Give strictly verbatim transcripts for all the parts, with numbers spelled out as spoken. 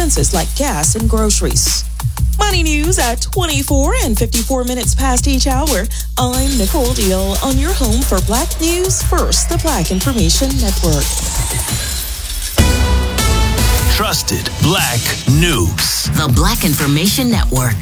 expenses like gas and groceries. Money news at twenty-four and fifty-four minutes past each hour. I'm Nicole Deal on your home for Black News First, the Black Information Network. Trusted Black News. The Black Information Network.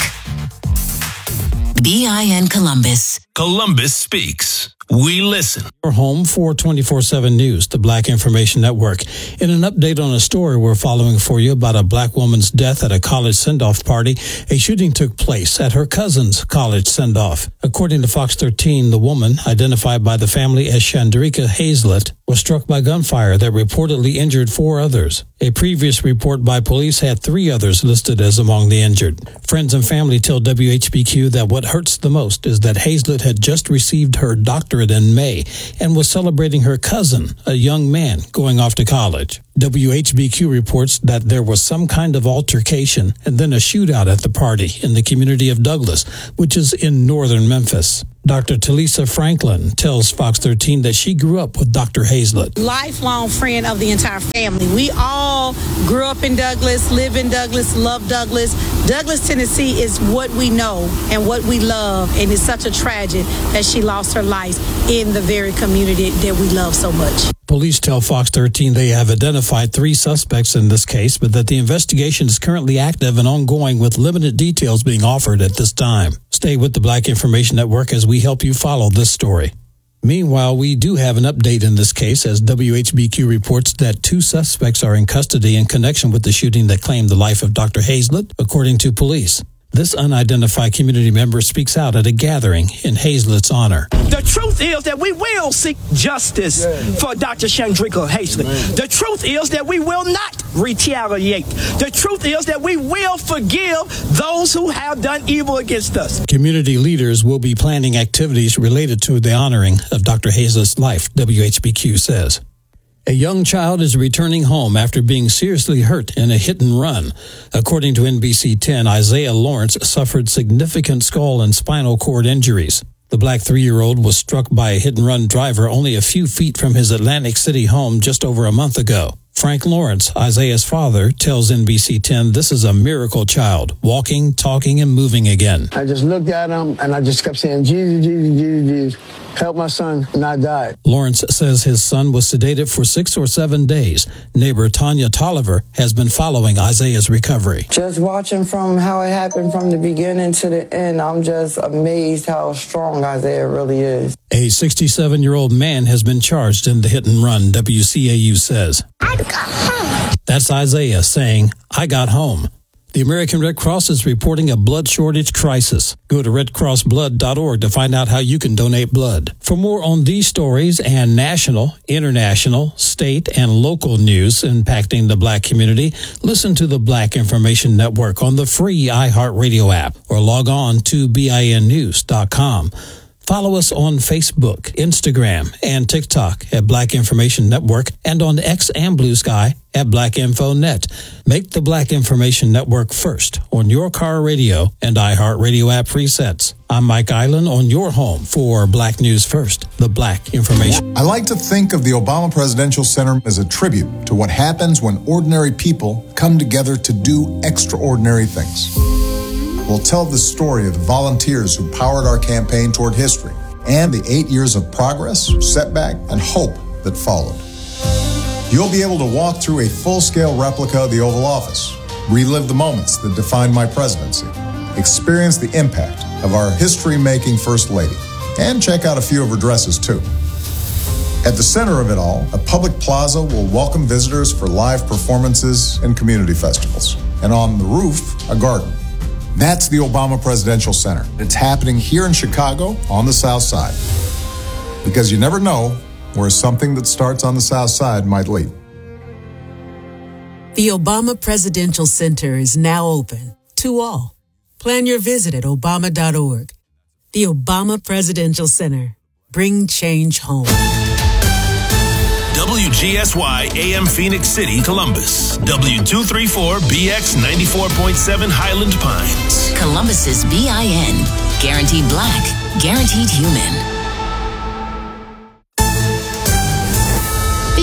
B I N Columbus. Columbus Speaks. We listen. Your home for twenty-four seven News, the Black Information Network. In an update on a story we're following for you about a black woman's death at a college send-off party, a shooting took place at her cousin's college send-off. According to Fox thirteen, the woman, identified by the family as Chandrika Hazlett, was struck by gunfire that reportedly injured four others. A previous report by police had three others listed as among the injured. Friends and family tell W H B Q that what hurts the most is that Hazlett had just received her doctorate in May and was celebrating her cousin, a young man, going off to college. W H B Q reports that there was some kind of altercation and then a shootout at the party in the community of Douglas, which is in northern Memphis. Doctor Talisa Franklin tells Fox thirteen that she grew up with Doctor Hazlett. Lifelong friend of the entire family. We all grew up in Douglas, live in Douglas, love Douglas. Douglas, Tennessee is what we know and what we love, and it's such a tragedy that she lost her life in the very community that we love so much. Police tell Fox thirteen they have identified three suspects in this case, but that the investigation is currently active and ongoing with limited details being offered at this time. Stay with the Black Information Network as we help you follow this story. Meanwhile, we do have an update in this case as W H B Q reports that two suspects are in custody in connection with the shooting that claimed the life of Doctor Hazlett, according to police. This unidentified community member speaks out at a gathering in Hazlett's honor. The truth is that we will seek justice for Doctor Chandrika Hazlett. The truth is that we will not retaliate. The truth is that we will forgive those who have done evil against us. Community leaders will be planning activities related to the honoring of Doctor Hazlett's life, W H B Q says. A young child is returning home after being seriously hurt in a hit and run. According to N B C ten, Isaiah Lawrence suffered significant skull and spinal cord injuries. The black three-year-old was struck by a hit-and-run driver only a few feet from his Atlantic City home just over a month ago. Frank Lawrence, Isaiah's father, tells N B C ten this is a miracle child, walking, talking, and moving again. I just looked at him, and I just kept saying, Jesus, Jesus, Jesus, Jesus, help my son not die. Lawrence says his son was sedated for six or seven days. Neighbor Tanya Tolliver has been following Isaiah's recovery. Just watching from how it happened from the beginning to the end, I'm just amazed how strong Isaiah really is. A sixty-seven-year-old man has been charged in the hit and run, W C A U says. I got home. That's Isaiah saying, I got home. The American Red Cross is reporting a blood shortage crisis. Go to red cross blood dot org to find out how you can donate blood. For more on these stories and national, international, state, and local news impacting the black community, listen to the Black Information Network on the free iHeartRadio app or log on to B I N news dot com. Follow us on Facebook, Instagram, and TikTok at Black Information Network and on X and Blue Sky at Black Info Net. Make the Black Information Network first on your car radio and iHeartRadio app presets. I'm Mike Island on your home for Black News First, the Black Information. I like to think of the Obama Presidential Center as a tribute to what happens when ordinary people come together to do extraordinary things. We'll tell the story of the volunteers who powered our campaign toward history and the eight years of progress, setback, and hope that followed. You'll be able to walk through a full-scale replica of the Oval Office, relive the moments that defined my presidency, experience the impact of our history-making First Lady, and check out a few of her dresses, too. At the center of it all, a public plaza will welcome visitors for live performances and community festivals. And on the roof, a garden. That's the Obama Presidential Center. It's happening here in Chicago on the South Side. Because you never know where something that starts on the South Side might lead. The Obama Presidential Center is now open to all. Plan your visit at obama dot org. The Obama Presidential Center. Bring change home. W G S Y A M Phoenix City, Columbus. W two thirty-four B X ninety-four point seven Highland Pines. Columbus's B I N. Guaranteed black. Guaranteed human. B I N News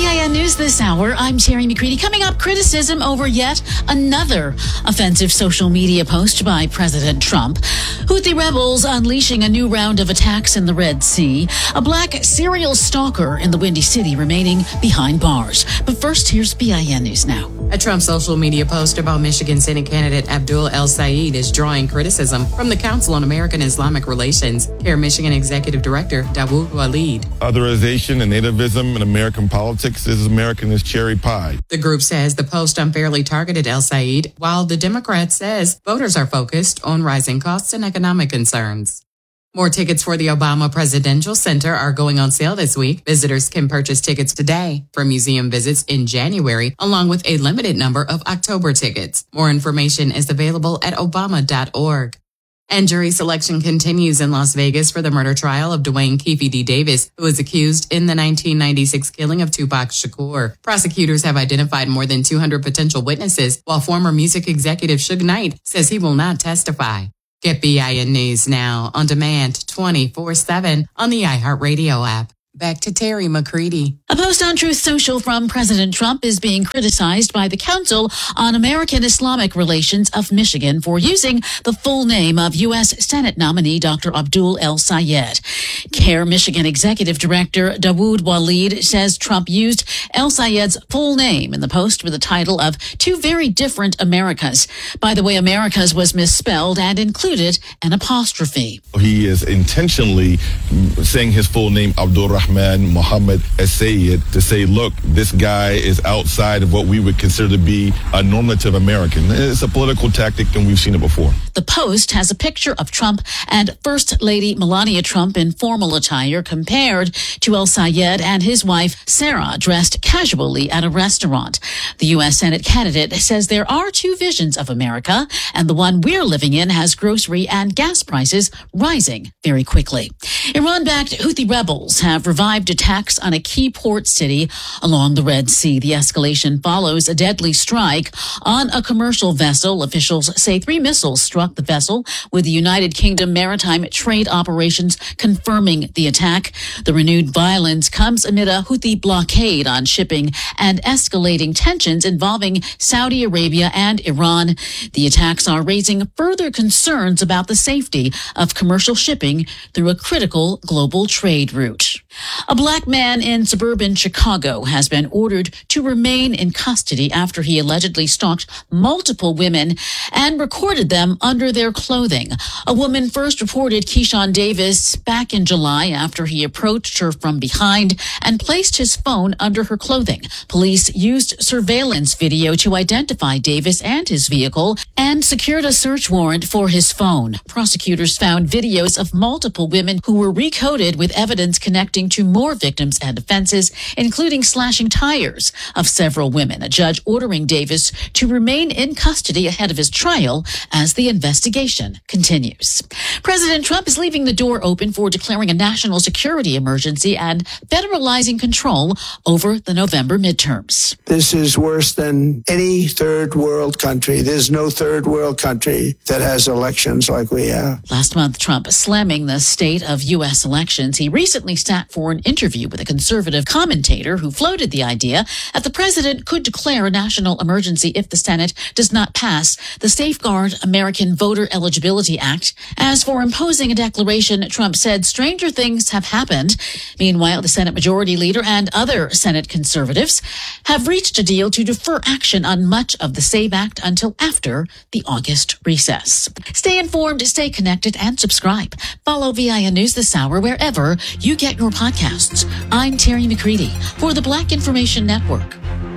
News this hour, I'm Terry McCready. Coming up, criticism over yet another offensive social media post by President Trump. Houthi rebels unleashing a new round of attacks in the Red Sea. A black serial stalker in the Windy City remaining behind bars. But first, here's B I N News Now. A Trump social media post about Michigan Senate candidate Abdul El-Sayed is drawing criticism from the Council on American Islamic Relations. CARE Michigan Executive Director Dawood Walid. Otherization and nativism in American politics is American as cherry pie. The group says the post unfairly targeted El-Sayed, while the Democrat says voters are focused on rising costs and economic concerns. More tickets for the Obama Presidential Center are going on sale this week. Visitors can purchase tickets today for museum visits in January, along with a limited number of October tickets. More information is available at obama dot org. And jury selection continues in Las Vegas for the murder trial of Dwayne Keefe D. Davis, who was accused in the nineteen ninety-six killing of Tupac Shakur. Prosecutors have identified more than two hundred potential witnesses, while former music executive Suge Knight says he will not testify. Get B I N News now on demand twenty-four seven on the iHeartRadio app. Back to Terry McCready. A post on Truth Social from President Trump is being criticized by the Council on American Islamic Relations of Michigan for using the full name of U S Senate nominee Doctor Abdul El-Sayed. CARE Michigan Executive Director Dawood Walid says Trump used El-Sayed's full name in the post with the title of Two Very Different Americas. By the way, Americas was misspelled and included an apostrophe. He is intentionally saying his full name, Abdul Rahman Mohammed El-Sayed, to say, look, this guy is outside of what we would consider to be a normative American. It's a political tactic, and we've seen it before. The post has a picture of Trump and First Lady Melania Trump in formal attire compared to El-Sayed and his wife, Sarah, dressed casually at a restaurant. The U S Senate candidate says there are two visions of America, and the one we're living in has grocery and gas prices rising very quickly. Iran-backed Houthi rebels have revived attacks on a key port city along the Red Sea. The escalation follows a deadly strike on a commercial vessel. Officials say three missiles struck the vessel, with the United Kingdom Maritime Trade Operations confirming the attack. The renewed violence comes amid a Houthi blockade on shipping and escalating tensions involving Saudi Arabia and Iran. The attacks are raising further concerns about the safety of commercial shipping through a critical global trade route. A black man in suburban Chicago has been ordered to remain in custody after he allegedly stalked multiple women and recorded them under their clothing. A woman first reported Keyshawn Davis back in July after he approached her from behind and placed his phone under her clothing. Police used surveillance video to identify Davis and his vehicle and secured a search warrant for his phone. Prosecutors found videos of multiple women who were recoded with evidence connecting to more victims and offenses, including slashing tires of several women. A judge ordering Davis to remain in custody ahead of his trial as the investigation continues. President Trump is leaving the door open for declaring a national security emergency and federalizing control over the November midterms. This is worse than any third world country. There's no third world country that has elections like we have. Last month, Trump slamming the state of U S elections. He recently sat for an interview with a conservative commentator who floated the idea that the president could declare a national emergency if the Senate does not pass the Safeguard American Voter Eligibility Act. As for imposing a declaration, Trump said stranger things have happened. Meanwhile, the Senate Majority Leader and other Senate conservatives have reached a deal to defer action on much of the SAVE Act until after the August recess. Stay informed, stay connected, and subscribe. Follow V I N News this hour wherever you get your podcasts. I'm Terry McCready for the Black Information Network.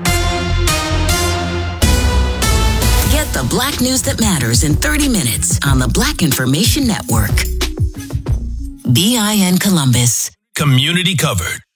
Get the Black news that matters in thirty minutes on the Black Information Network. B I N Columbus. Community covered.